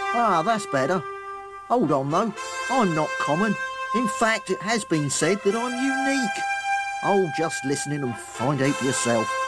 Ah, that's better. Hold on though, I'm not common. In fact, it has been said that I'm unique. Oh, just listen in and find out yourself.